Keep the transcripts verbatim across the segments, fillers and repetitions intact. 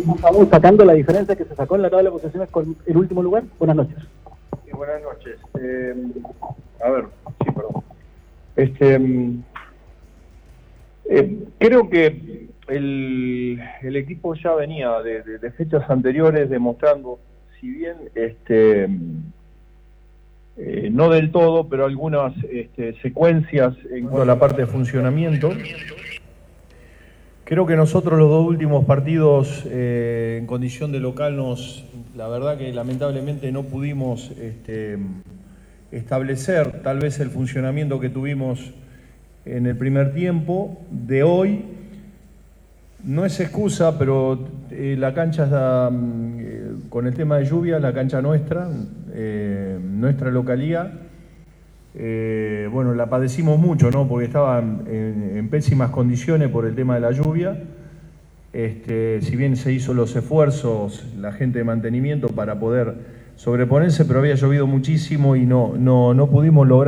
estamos sacando la diferencia que se sacó en la tabla de posiciones con el último lugar. Buenas noches. Sí, buenas noches. Eh, a ver, sí, perdón. Este, eh, creo que el, el equipo ya venía de, de, de fechas anteriores demostrando, si bien este, eh, no del todo, pero algunas este, secuencias en cuanto a la parte de funcionamiento. Creo que nosotros los dos últimos partidos eh, en condición de local nos, la verdad que lamentablemente no pudimos este, establecer tal vez el funcionamiento que tuvimos en el primer tiempo de hoy. No es excusa, pero eh, la cancha está, eh, con el tema de lluvia, la cancha nuestra, eh, nuestra localía, eh, bueno, la padecimos mucho, ¿no? Porque estaba en, en pésimas condiciones por el tema de la lluvia. Este, si bien se hizo los esfuerzos, la gente de mantenimiento para poder sobreponerse, pero había llovido muchísimo y no, no, no pudimos lograr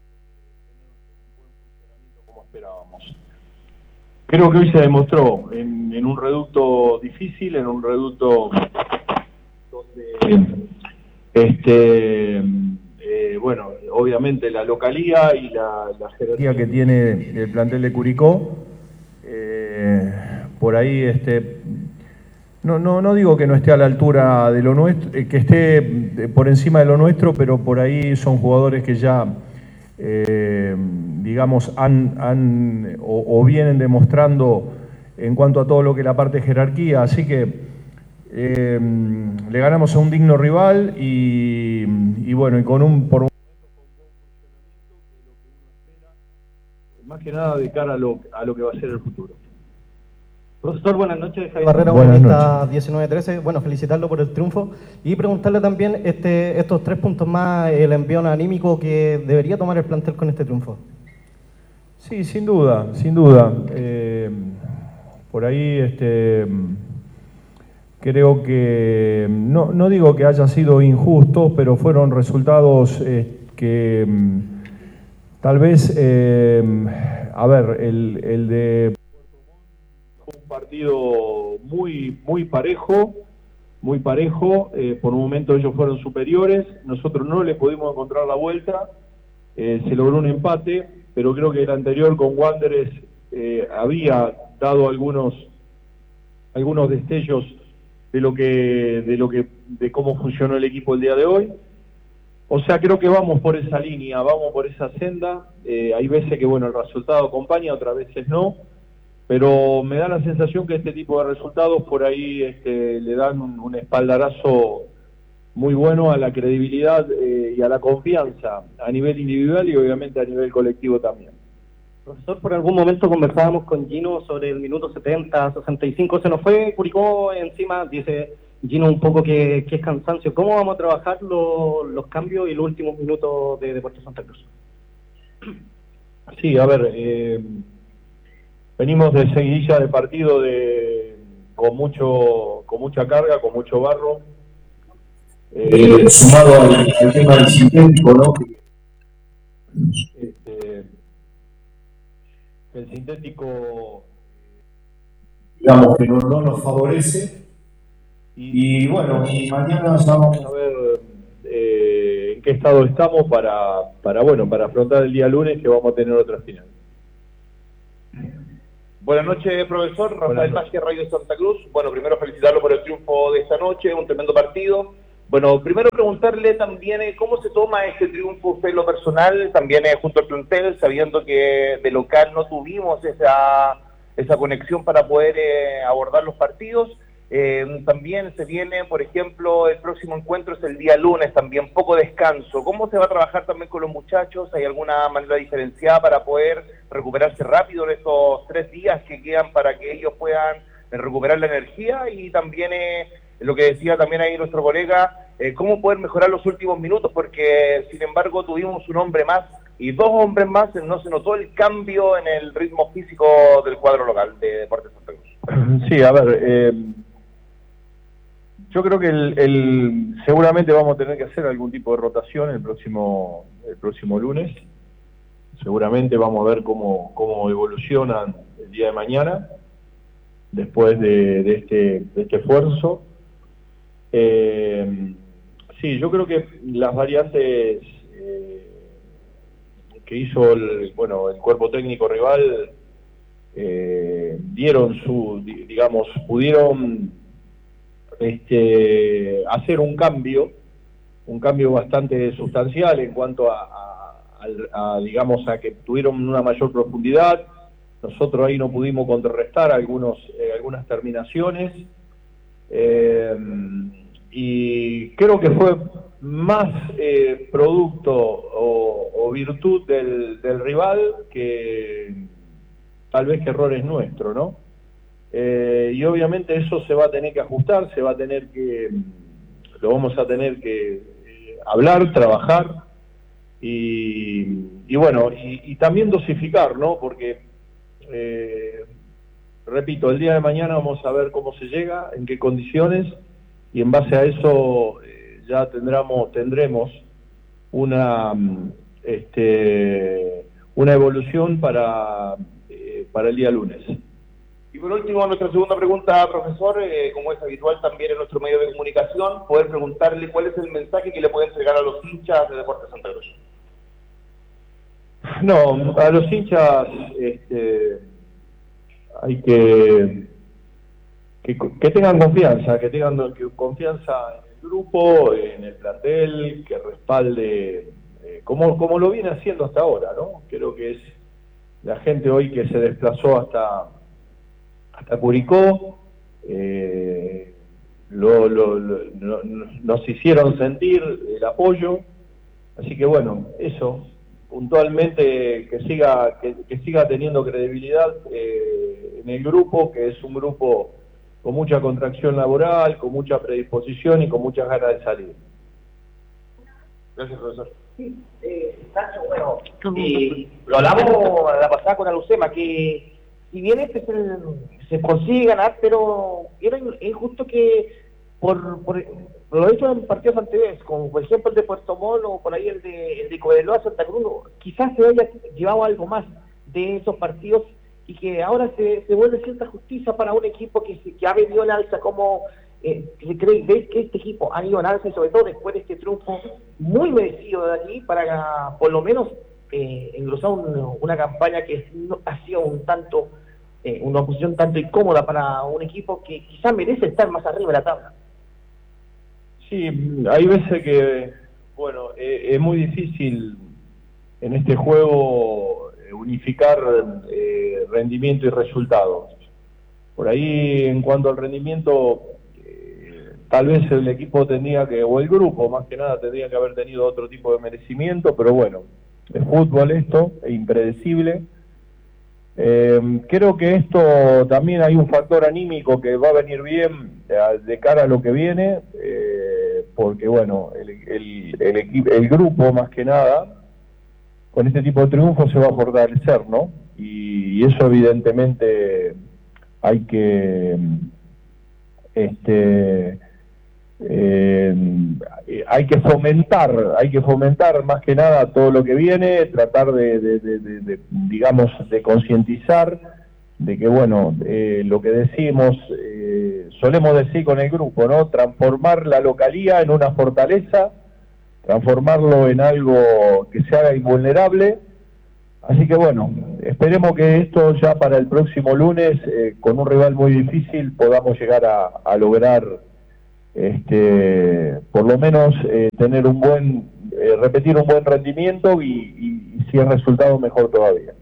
como esperábamos. Creo que hoy se demostró en, en un reducto difícil, en un reducto donde, este, eh, bueno, obviamente la localía y la, la jerarquía que tiene el plantel de Curicó, eh, por ahí, este, no, no, no digo que no esté a la altura de lo nuestro, eh, que esté por encima de lo nuestro, pero por ahí son jugadores que ya Eh, digamos, han, han o, o vienen demostrando en cuanto a todo lo que es la parte de jerarquía, así que eh, le ganamos a un digno rival y, y bueno, y con un por más que nada de cara a lo, a lo que va a ser el futuro. Profesor, buenas noches. Javier Barrera, Univista diecinueve trece. Bueno, felicitarlo por el triunfo y preguntarle también este, estos tres puntos más, el envión anímico que debería tomar el plantel con este triunfo. Sí, sin duda, sin duda. Eh, por ahí este, creo que, no, no digo que haya sido injusto, pero fueron resultados eh, que tal vez, eh, a ver, el, el de un partido muy, muy parejo, muy parejo, eh, por un momento ellos fueron superiores, nosotros no le pudimos encontrar la vuelta, eh, se logró un empate, pero creo que el anterior con Wanderers eh, había dado algunos, algunos destellos de lo que, de lo que, de cómo funcionó el equipo el día de hoy. O sea, creo que vamos por esa línea, vamos por esa senda, eh, hay veces que bueno, el resultado acompaña, otras veces no, pero me da la sensación que este tipo de resultados por ahí este, le dan un, un espaldarazo muy bueno a la credibilidad eh, y a la confianza a nivel individual y obviamente a nivel colectivo también. Profesor, por algún momento conversábamos con Gino sobre el minuto setenta, sesenta y cinco, se nos fue Curicó encima, dice Gino un poco que, que es cansancio. ¿Cómo vamos a trabajar lo, los cambios y los últimos minutos de Deportes Santa Cruz? Sí, a ver, eh, venimos de seguidilla de partido de, con, mucho, con mucha carga, con mucho barro, eh, sumado al, al tema del sintético, ¿no? Este, el sintético, digamos que no, no nos favorece, y, y bueno, y mañana vamos a ver eh, en qué estado estamos para, para, bueno, para afrontar el día lunes que vamos a tener otra final. Buenas noches, profesor. Rafael Vázquez, Radio Santa Cruz. Bueno, primero felicitarlo por el triunfo de esta noche, un tremendo partido. Bueno, primero preguntarle también eh, cómo se toma este triunfo usted en lo personal, también eh, junto al plantel, sabiendo que de local no tuvimos esa, esa conexión para poder eh, abordar los partidos. Eh, también se viene, por ejemplo, el próximo encuentro es el día lunes, también poco descanso. ¿Cómo se va a trabajar también con los muchachos? ¿Hay alguna manera diferenciada para poder recuperarse rápido en estos tres días que quedan para que ellos puedan eh, recuperar la energía? Y también eh, lo que decía también ahí nuestro colega, eh, cómo poder mejorar los últimos minutos, porque sin embargo tuvimos un hombre más y dos hombres más, no se notó el cambio en el ritmo físico del cuadro local de Deportes Santa Cruz. Sí, a ver, eh, yo creo que el, el, seguramente vamos a tener que hacer algún tipo de rotación el próximo, el próximo lunes. Seguramente vamos a ver cómo, cómo evolucionan el día de mañana. después de, de, este, de este esfuerzo. Eh, sí, yo creo que las variantes eh, que hizo el, bueno, el cuerpo técnico rival eh, dieron su, digamos, pudieron este, hacer un cambio, un cambio bastante sustancial en cuanto a, a, a, digamos, a que tuvieron una mayor profundidad. Nosotros ahí no pudimos contrarrestar algunos, eh, algunas terminaciones, eh, y creo que fue más eh, producto o, o virtud del, del rival que tal vez que errores nuestros, ¿no? Eh, y obviamente eso se va a tener que ajustar, se va a tener que, lo vamos a tener que eh, hablar, trabajar y, y bueno, y, y también dosificar, ¿no? Porque Eh, repito, el día de mañana vamos a ver cómo se llega, en qué condiciones, y en base a eso eh, ya tendremos, tendremos una, este, una evolución para, eh, para el día lunes. Y por último, nuestra segunda pregunta, profesor, eh, como es habitual también en nuestro medio de comunicación, poder preguntarle cuál es el mensaje que le puede entregar a los hinchas de Deportes Santa Cruz. No, a los hinchas este, hay que, que que tengan confianza, que tengan que, confianza en el grupo, en el plantel, que respalde, eh, como, como lo viene haciendo hasta ahora, ¿no? Creo que es la gente hoy que se desplazó hasta, hasta Curicó, eh, lo, lo, lo, lo, nos hicieron sentir el apoyo, así que bueno, eso puntualmente que siga que, que siga teniendo credibilidad eh, en el grupo, que es un grupo con mucha contracción laboral, con mucha predisposición y con muchas ganas de salir. Gracias, profesor. Sí, eh, Sancho, bueno, eh, lo hablamos la pasada con Alucema, que si bien este se, se consigue ganar, pero era injusto que por, por lo hecho en partidos anteriores, como por ejemplo el de Puerto Montt o por ahí el de, el de Cobreloa, Santa Cruz, quizás se haya llevado algo más de esos partidos y que ahora se, se vuelve cierta justicia para un equipo que, que ha venido en alza, como eh, se cree, veis que este equipo ha ido en alza y sobre todo después de este triunfo muy merecido de aquí para por lo menos eh, engrosar un, una campaña que no, ha sido un tanto, eh, una posición tanto incómoda para un equipo que quizás merece estar más arriba de la tabla. Sí, hay veces que, bueno, eh, es muy difícil en este juego unificar eh, rendimiento y resultados. Por ahí, en cuanto al rendimiento, eh, tal vez el equipo tendría que, o el grupo más que nada, tendría que haber tenido otro tipo de merecimiento, pero bueno, es fútbol esto, es impredecible. Eh, creo que esto también hay un factor anímico que va a venir bien de, de cara a lo que viene, eh, porque bueno, el, el, el, equipo, el grupo más que nada, con este tipo de triunfo se va a fortalecer, ¿no? Y, y eso evidentemente hay que, este, eh, hay que fomentar, hay que fomentar más que nada todo lo que viene, tratar de, de, de, de, de digamos, de concientizar de que, bueno, eh, lo que decimos, eh, solemos decir con el grupo, ¿no? Transformar la localía en una fortaleza, transformarlo en algo que se haga invulnerable. Así que bueno, esperemos que esto ya para el próximo lunes, eh, con un rival muy difícil, podamos llegar a, a lograr este por lo menos eh, tener un buen, eh, repetir un buen rendimiento y, y, y si es resultado mejor todavía.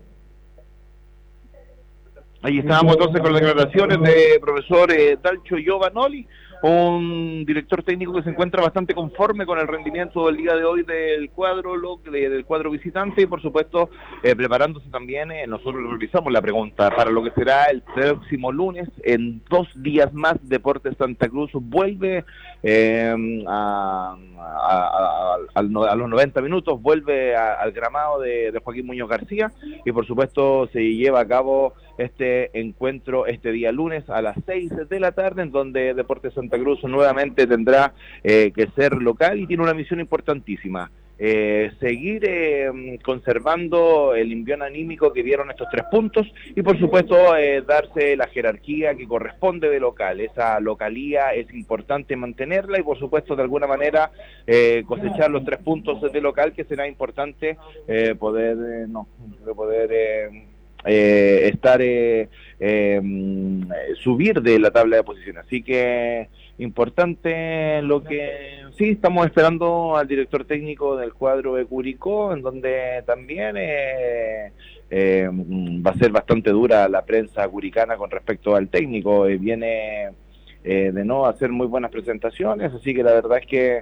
Ahí estábamos entonces con las declaraciones de profesor eh, Dalcio Giovanoli, un director técnico que se encuentra bastante conforme con el rendimiento del día de hoy del cuadro lo, de, del cuadro visitante y por supuesto eh, preparándose también, eh, nosotros realizamos la pregunta para lo que será el próximo lunes, en dos días más Deportes Santa Cruz vuelve eh, a, a, a, a, a los noventa minutos, vuelve a, al gramado de, de Joaquín Muñoz García y por supuesto se lleva a cabo este encuentro este día lunes a las seis de la tarde, en donde Deportes Santa Cruz nuevamente tendrá eh, que ser local y tiene una misión importantísima, eh, seguir eh, conservando el envión anímico que dieron estos tres puntos y por supuesto eh, darse la jerarquía que corresponde de local. Esa localía es importante mantenerla y por supuesto de alguna manera eh, cosechar los tres puntos de local, que será importante eh, poder eh, no poder eh, eh, estar eh, eh, subir de la tabla de posiciones. Así que importante lo que sí estamos esperando al director técnico del cuadro de Curicó, en donde también eh, eh, va a ser bastante dura la prensa curicana con respecto al técnico. Eh, viene eh, de no hacer muy buenas presentaciones, así que la verdad es que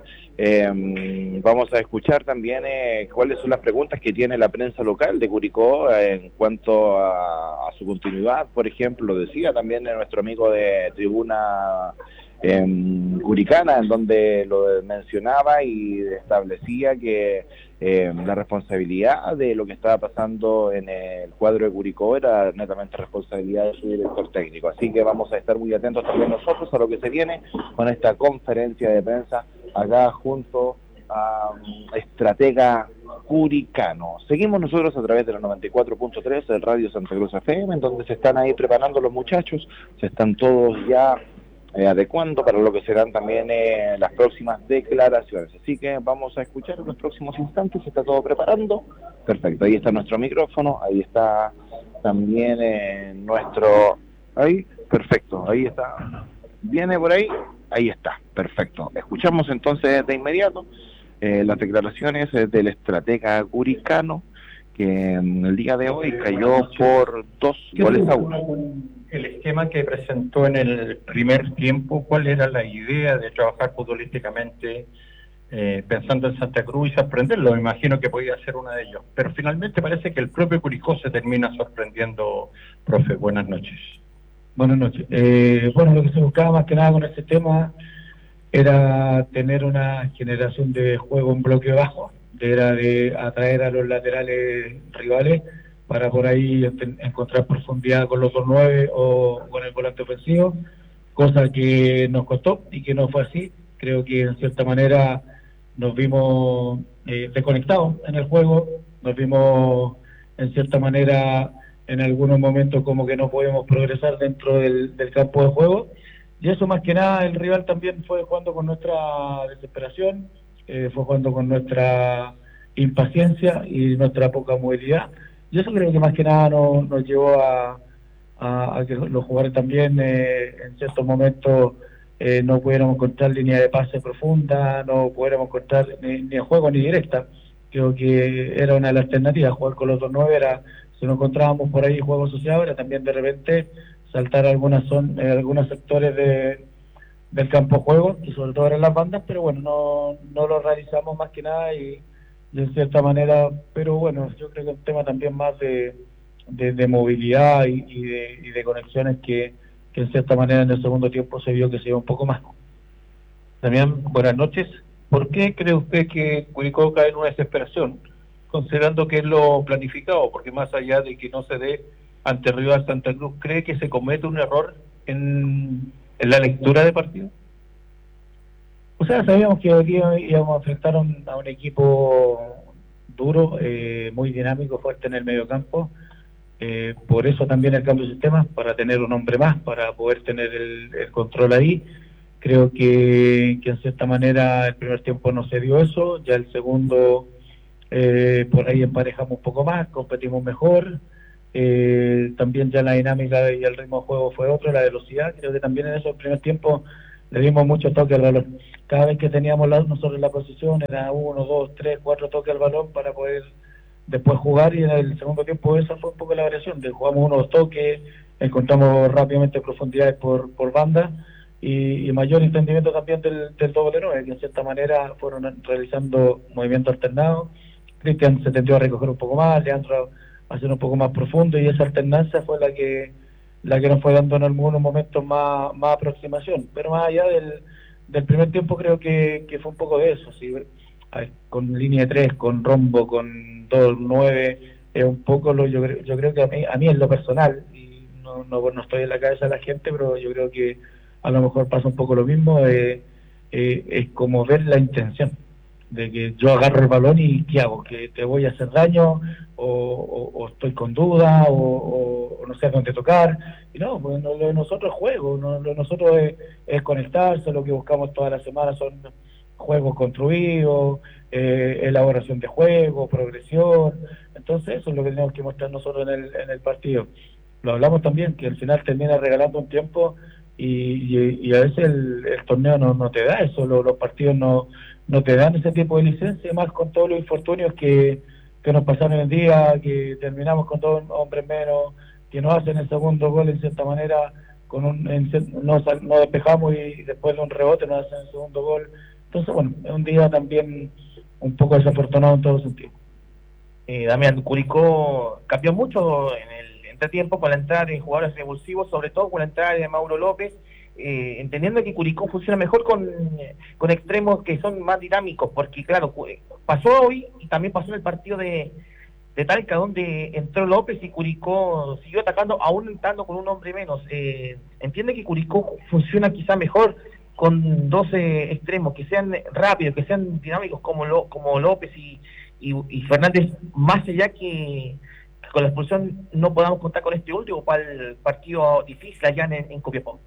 eh, vamos a escuchar también eh, cuáles son las preguntas que tiene la prensa local de Curicó eh, en cuanto a, a su continuidad. Por ejemplo, lo decía también nuestro amigo de Tribuna Eh, Curicana, en donde lo mencionaba y establecía que eh, la responsabilidad de lo que estaba pasando en el cuadro de Curicó era netamente responsabilidad de su director técnico. Así que vamos a estar muy atentos también nosotros a lo que se viene con esta conferencia de prensa acá junto a um, estratega curicano. Seguimos nosotros a través de los noventa y cuatro punto tres del Radio Santa Cruz F M, en donde se están ahí preparando los muchachos, se están todos ya Eh, adecuando para lo que serán también eh, las próximas declaraciones. Así que vamos a escuchar en los próximos instantes, se está todo preparando. Perfecto, ahí está nuestro micrófono, ahí está también eh, nuestro... Ahí, perfecto, ahí está. ¿Viene por ahí? Ahí está, perfecto. Escuchamos entonces de inmediato eh, las declaraciones eh, del estratega curicano, que en el día de hoy cayó por dos goles a uno. El esquema que presentó en el primer tiempo, ¿cuál era la idea de trabajar futbolísticamente eh, pensando en Santa Cruz y sorprenderlo? Me imagino que podía ser uno de ellos, pero finalmente parece que el propio Curicó se termina sorprendiendo. Profe, buenas noches. Buenas noches. Eh, bueno, lo que se buscaba más que nada con este tema era tener una generación de juego en bloque bajo, era de atraer a los laterales rivales para por ahí encontrar profundidad con los dos nueve o con el volante ofensivo, cosa que nos costó y que no fue así. Creo que en cierta manera nos vimos eh, desconectados en el juego, nos vimos en cierta manera en algunos momentos como que no podíamos progresar dentro del, del campo de juego, y eso más que nada el rival también fue jugando con nuestra desesperación, eh, fue jugando con nuestra impaciencia y nuestra poca movilidad. Y eso creo que más que nada nos, nos llevó a, a, a que los jugadores también eh, en ciertos momentos eh, no pudiéramos encontrar línea de pase profunda, no pudiéramos encontrar ni, ni el juego ni directa. Creo que era una de las alternativas, jugar con los dos nueve era, si nos encontrábamos por ahí juego asociado, era también de repente saltar algunas son, eh, algunos sectores de, del campo de juego, y sobre todo eran las bandas, pero bueno, no, no lo realizamos más que nada y de cierta manera, pero bueno, yo creo que es un tema también más de, de, de movilidad y, y, de, y de conexiones que, que en cierta manera en el segundo tiempo se vio que se iba un poco más. También, buenas noches. ¿Por qué cree usted que Curicó cae en una desesperación, considerando que es lo planificado? Porque más allá de que no se dé ante el rival Santa Cruz, ¿cree que se comete un error en, en la lectura de partido? O sea, sabíamos que hoy íbamos a enfrentar a un, a un equipo duro, eh, muy dinámico, fuerte en el mediocampo. Eh, por eso también el cambio de sistema, para tener un hombre más, para poder tener el, el control ahí. Creo que, que en cierta manera el primer tiempo no se dio eso, ya el segundo eh, por ahí emparejamos un poco más, competimos mejor. Eh, también ya la dinámica y el ritmo de juego fue otro, la velocidad. Creo que también en eso el primer tiempo le dimos mucho toque al balón. Cada vez que teníamos la, nosotros la posición era uno, dos, tres, cuatro toques al balón para poder después jugar, y en el segundo tiempo esa fue un poco la variación, de jugamos unos toques, encontramos rápidamente profundidades por, por banda y, y mayor entendimiento también del, del doble nueve, que en cierta manera fueron realizando movimientos alternados. Cristian se tendió a recoger un poco más, Leandro a hacer un poco más profundo, y esa alternancia fue la que la que nos fue dando en algunos momentos más, más aproximación, pero más allá del, del primer tiempo creo que, que fue un poco de eso, ¿sí? A ver, con línea de tres, con rombo, con dos nueve, es un poco lo yo creo, yo creo que a mí, a mí en lo personal, y no, no, no estoy en la cabeza de la gente, pero yo creo que a lo mejor pasa un poco lo mismo, eh, eh, es como ver la intención, de que yo agarro el balón y ¿qué hago? ¿Que te voy a hacer daño? ¿O, o, o estoy con duda? O, o, o no sé dónde tocar? Y no, pues lo de nosotros es juego, no, lo de nosotros es, es conectarse, lo que buscamos todas las semanas son juegos construidos, eh, elaboración de juego, progresión. Entonces eso es lo que tenemos que mostrar nosotros en el, en el partido. Lo hablamos también, que al final termina regalando un tiempo y, y, y a veces el, el torneo no, no te da eso, los, los partidos no no te dan ese tipo de licencia, más con todos los infortunios que, que nos pasaron el día, que terminamos con dos hombres menos, que nos hacen el segundo gol en cierta manera, con un en, no, no despejamos y después de un rebote nos hacen el segundo gol. Entonces, bueno, es un día también un poco desafortunado en todo sentido. Eh, Damián, Curicó cambió mucho en el entretiempo con la entrada de jugadores revulsivos, sobre todo con la entrada de Mauro López, Eh, entendiendo que Curicó funciona mejor con, con extremos que son más dinámicos, porque claro, pasó hoy y también pasó en el partido de, de Talca, donde entró López y Curicó siguió atacando, aún entrando con un hombre menos. Eh, entiende que Curicó funciona quizá mejor con doce extremos, que sean rápidos, que sean dinámicos como, lo, como López y, y, y Fernández, más allá que, que con la expulsión no podamos contar con este último para el partido difícil allá en, en Copiapó.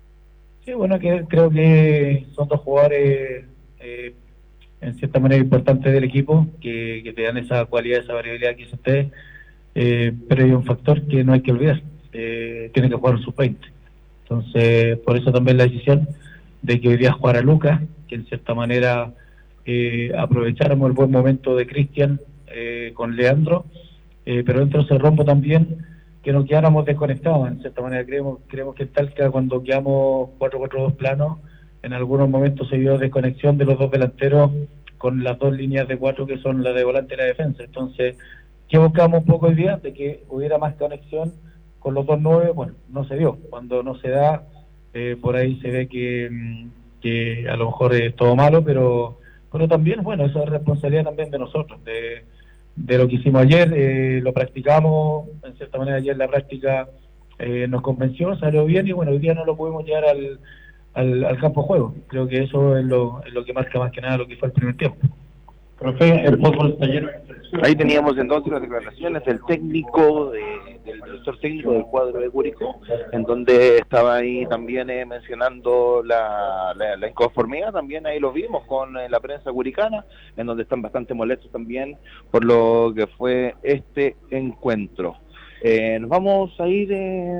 Sí, bueno, que creo que son dos jugadores eh, en cierta manera importantes del equipo, que, que te dan esa cualidad, esa variabilidad que hizo usted, eh, pero hay un factor que no hay que olvidar, eh, tiene que jugar en sub veinte. Entonces, por eso también la decisión de que hoy día jugara Lucas, que en cierta manera eh, aprovecháramos el buen momento de Cristian eh, con Leandro, eh, pero dentro de ese rombo también que nos quedáramos desconectados, en cierta manera. Creemos, creemos que en Talca, cuando quedamos cuatro cuatro dos planos, en algunos momentos se dio desconexión de los dos delanteros con las dos líneas de cuatro que son la de volante y la defensa. Entonces, ¿qué buscamos un poco hoy día? De que hubiera más conexión con los dos nueve. Bueno, no se dio. Cuando no se da, eh, por ahí se ve que, que a lo mejor es todo malo, pero, pero también, bueno, eso es responsabilidad también de nosotros, de de lo que hicimos ayer, eh, lo practicamos, en cierta manera ayer la práctica eh, nos convenció, salió bien y bueno, hoy día no lo pudimos llevar al, al, al campo de juego. Creo que eso es lo, es lo que marca más que nada lo que fue el primer tiempo. Profe, el fútbol está lleno. Ahí teníamos entonces las declaraciones del técnico, de, del director técnico del cuadro de Curicó, en donde estaba ahí también eh, mencionando la, la, la inconformidad, también ahí lo vimos con eh, la prensa curicana, en donde están bastante molestos también por lo que fue este encuentro. Eh, nos vamos a ir... Eh,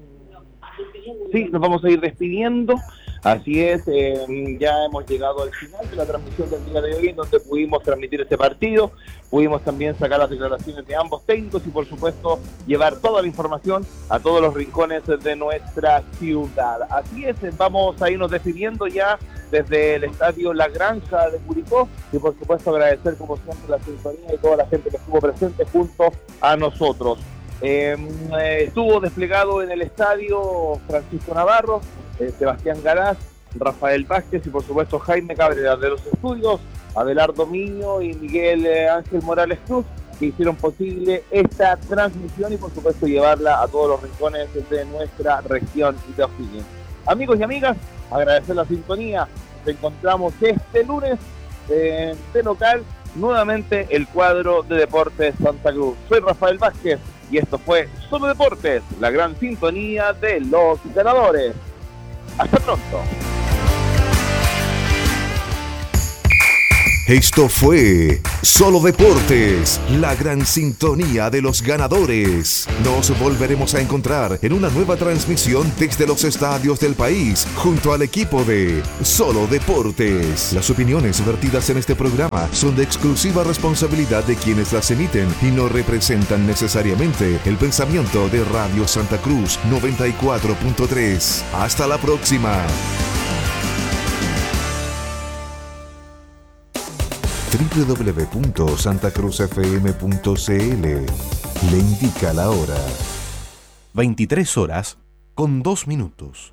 sí, nos vamos a ir despidiendo. Así es, eh, ya hemos llegado al final de la transmisión del día de hoy, en donde pudimos transmitir este partido, pudimos también sacar las declaraciones de ambos técnicos y por supuesto llevar toda la información a todos los rincones de nuestra ciudad. Así es, vamos a irnos despidiendo ya desde el estadio La Granja de Curicó y por supuesto agradecer como siempre la sintonía y toda la gente que estuvo presente junto a nosotros. Eh, eh, estuvo desplegado en el estadio Francisco Navarro, eh, Sebastián Galás, Rafael Vázquez y por supuesto Jaime Cabrera de los estudios, Abelardo Miño y Miguel eh, Ángel Morales Cruz, que hicieron posible esta transmisión y por supuesto llevarla a todos los rincones de nuestra región de O'Higgins. Amigos y amigas, agradecer la sintonía. Nos encontramos este lunes eh, de local, nuevamente el cuadro de Deportes Santa Cruz. Soy Rafael Vázquez y esto fue Solo Deportes, la gran sintonía de los ganadores. Hasta pronto. Esto fue Solo Deportes, la gran sintonía de los ganadores. Nos volveremos a encontrar en una nueva transmisión desde los estadios del país, junto al equipo de Solo Deportes. Las opiniones vertidas en este programa son de exclusiva responsabilidad de quienes las emiten y no representan necesariamente el pensamiento de Radio Santa Cruz noventa y cuatro punto tres. Hasta la próxima. doble u doble u doble u punto santa cruz f m punto c l le indica la hora. veintitrés horas con dos minutos.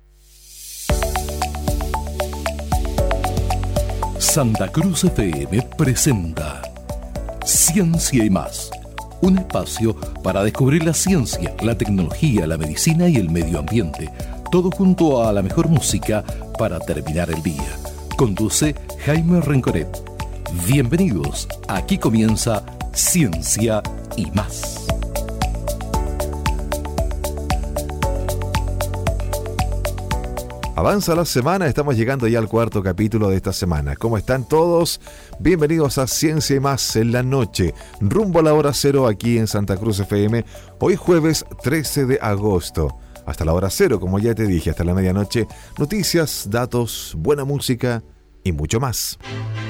Santa Cruz F M presenta Ciencia y Más, un espacio para descubrir la ciencia, la tecnología, la medicina y el medio ambiente, todo junto a la mejor música para terminar el día. Conduce Jaime Rencoret. Bienvenidos, aquí comienza Ciencia y Más. Avanza la semana, estamos llegando ya al cuarto capítulo de esta semana. ¿Cómo están todos? Bienvenidos a Ciencia y Más en la noche, rumbo a la hora cero aquí en Santa Cruz F M, hoy jueves trece de agosto. Hasta la hora cero, como ya te dije, hasta la medianoche, noticias, datos, buena música y mucho más.